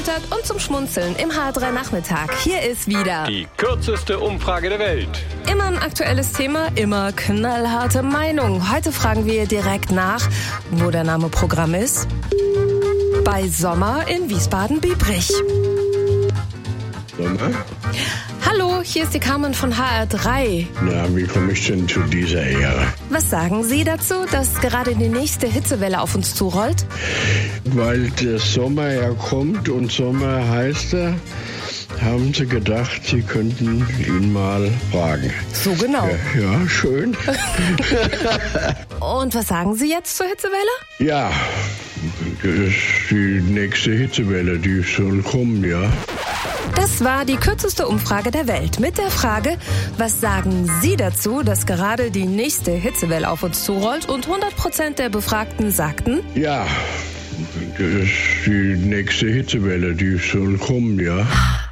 Und zum Schmunzeln im H3 Nachmittag. Hier ist wieder die kürzeste Umfrage der Welt. Immer ein aktuelles Thema, immer knallharte Meinung. Heute fragen wir direkt nach, wo der Name Programm ist. Bei Sommer in Wiesbaden-Biebrich. Sommer? Hallo, hier ist die Carmen von HR3. Na, wie komme ich denn zu dieser Ehre? Was sagen Sie dazu, dass gerade die nächste Hitzewelle auf uns zurollt? Weil der Sommer ja kommt und Sommer heißt er, haben sie gedacht, sie könnten ihn mal fragen. So genau. Ja, schön. Und was sagen Sie jetzt zur Hitzewelle? Ja, das ist die nächste Hitzewelle, die soll kommen, ja. Das war die kürzeste Umfrage der Welt mit der Frage, was sagen Sie dazu, dass gerade die nächste Hitzewelle auf uns zurollt? Und 100% der Befragten sagten: Ja, das ist die nächste Hitzewelle, die soll kommen, ja.